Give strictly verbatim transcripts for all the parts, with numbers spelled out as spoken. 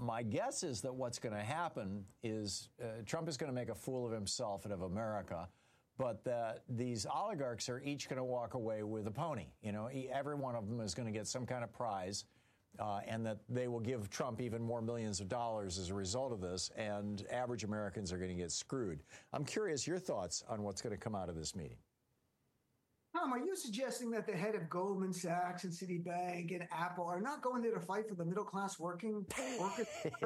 my guess is that what's going to happen is uh, Trump is going to make a fool of himself and of America, but that these oligarchs are each going to walk away with a pony. You know, every one of them is going to get some kind of prize, uh, and that they will give Trump even more millions of dollars as a result of this, and average Americans are going to get screwed. I'm curious your thoughts on what's going to come out of this meeting. Tom, are you suggesting that the head of Goldman Sachs and Citibank and Apple are not going there to fight for the middle-class working worker?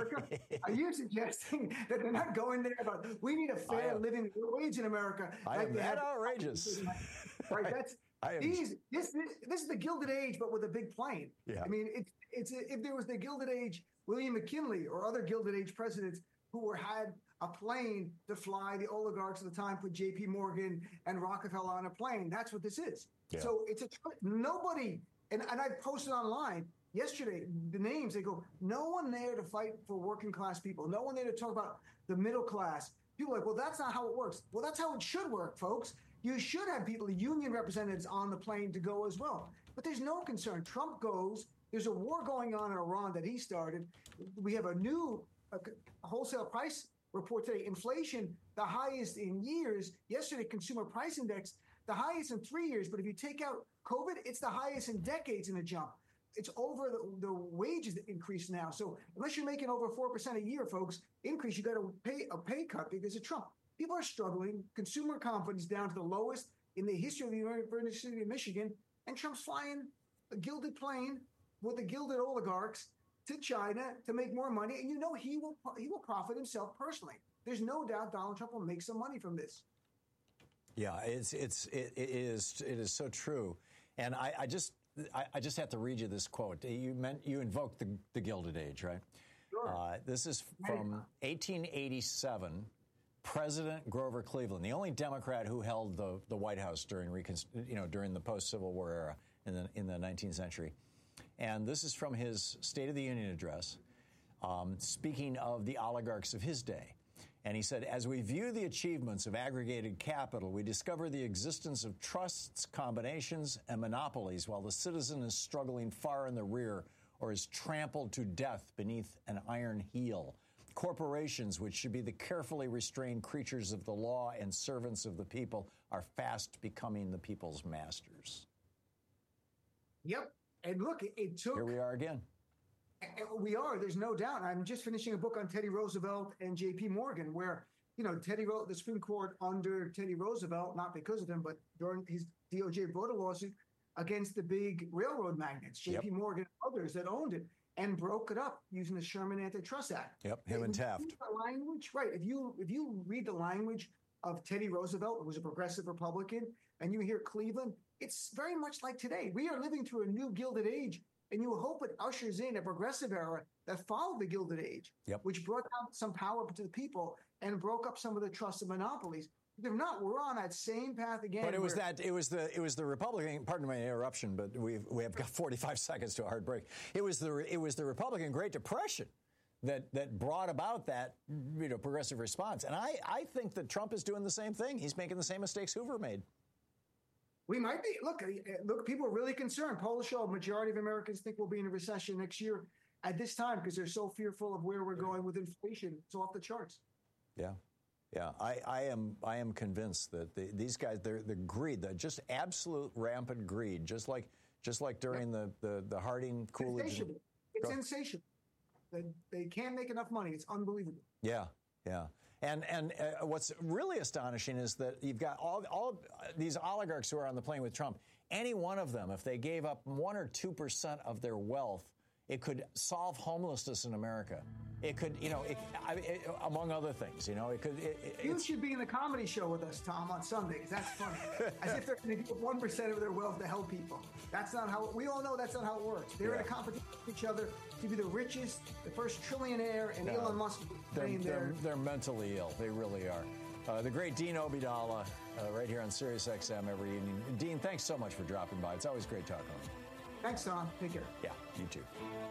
Are you suggesting that they're not going there about we need a fair living wage in America? I like am that outrageous. Right, that's I am. These, this, this, this is the Gilded Age, but with a big plane. Yeah. I mean, it's it's if there was the Gilded Age, William McKinley or other Gilded Age presidents who were had a plane to fly the oligarchs at the time, put J P Morgan and Rockefeller on a plane. That's what this is. Yeah. So it's a nobody, and, and I posted online yesterday the names. They go, no one there to fight for working class people. No one there to talk about the middle class. People are like, well, that's not how it works. Well, that's how it should work, folks. You should have people, union representatives on the plane to go as well. But there's no concern. Trump goes. There's a war going on in Iran that he started. We have a new a wholesale price report today. Inflation, the highest in years. Yesterday, consumer price index, the highest in three years. But if you take out COVID, it's the highest in decades in a jump. It's over the, the wages that increase now. So unless you're making over four percent a year, folks, increase, you got to pay a pay cut because of Trump. People are struggling. Consumer confidence down to the lowest in the history of the University of Michigan. And Trump's flying a gilded plane with the gilded oligarchs to China to make more money. And you know he will he will profit himself personally. There's no doubt Donald Trump will make some money from this. Yeah, it's it's it, it is it is so true. And I, I just I, I just have to read you this quote. You meant you invoked the, the Gilded Age, right? Sure. Uh, this is from eighteen eighty-seven. President Grover Cleveland, the only Democrat who held the, the White House during you know during the post-Civil War era in the in the nineteenth century. And this is from his State of the Union address, um, speaking of the oligarchs of his day. And he said, as we view the achievements of aggregated capital, we discover the existence of trusts, combinations, and monopolies, while the citizen is struggling far in the rear or is trampled to death beneath an iron heel. Corporations, which should be the carefully restrained creatures of the law and servants of the people, are fast becoming the people's masters. Yep. And look, it, it took... Here we are again. We are. There's no doubt. I'm just finishing a book on Teddy Roosevelt and J P Morgan, where, you know, Teddy wrote the Supreme Court under Teddy Roosevelt, not because of him, but during his D O J brought a lawsuit against the big railroad magnates, J P Yep. Morgan and others that owned it, and broke it up using the Sherman Antitrust Act. Yep, him if and Taft. The language, right. If you if you read the language of Teddy Roosevelt, who was a progressive Republican, and you hear Cleveland, it's very much like today. We are living through a new Gilded Age, and you hope it ushers in a progressive era that followed the Gilded Age, yep. which brought out some power to the people and broke up some of the trusts and monopolies. If not, we're on that same path again. But it was that it was the it was the Republican. Pardon my interruption, but we we have got forty-five seconds to a hard break. It was the it was the Republican Great Depression that that brought about that you know progressive response. And I I think that Trump is doing the same thing. He's making the same mistakes Hoover made. We might be. Look, look. People are really concerned. Polls show a majority of Americans think we'll be in a recession next year at this time because they're so fearful of where we're going with inflation. It's off the charts. Yeah. Yeah, I, I am. I am convinced that the, these guys, they're the greed, the just absolute rampant greed, just like just like during the, the, the Harding Coolidge. Insatiable. It's insatiable. They, they can't make enough money. It's unbelievable. Yeah, yeah. And and uh, what's really astonishing is that you've got all all these oligarchs who are on the plane with Trump. Any one of them, if they gave up one or two percent of their wealth, it could solve homelessness in America. It could, you know, it, I, it, among other things, you know, it could. It, it, you should be in the comedy show with us, Tom, on Sundays. That's funny. As if they're going to give one percent of their wealth to help people. That's not how, we all know that's not how it works. They're yeah. in a competition with each other to be the richest, the first trillionaire, and no, Elon Musk. They're, they're, they're mentally ill. They really are. Uh, the great Dean Obeidallah, uh, right here on Sirius X M every evening. Dean, thanks so much for dropping by. It's always great talking to you. Thanks, Tom. Take care. Yeah, you too.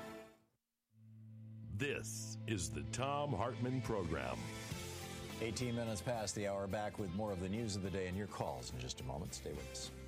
This is the Thom Hartmann Program. eighteen minutes past the hour, back with more of the news of the day and your calls in just a moment. Stay with us.